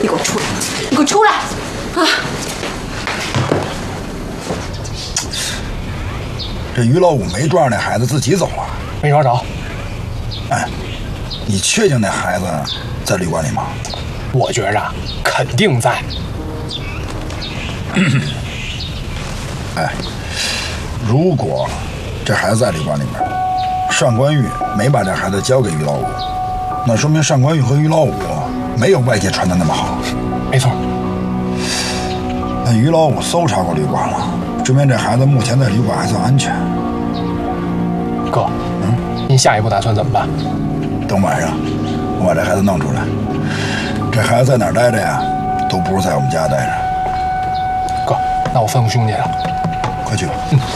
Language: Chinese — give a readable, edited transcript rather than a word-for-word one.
你给我出来！你给我出来！啊！ 这于老五没抓着那孩子自己走了， 没抓着。 哎，你确定那孩子在旅馆里吗？ 我觉着肯定在。 哎，如果这孩子在旅馆里面，单冠玉没把这孩子交给于老五，那说明单冠玉和于老五没有外界传的那么好。 没错。 那于老五搜查过旅馆了，证明这孩子目前在旅馆还算安全。 哥，您下一步打算怎么办？ 等晚上我把这孩子弄出来。这孩子在哪儿待着呀，都不如在我们家待着。 哥，那我吩咐兄弟了， 快去吧。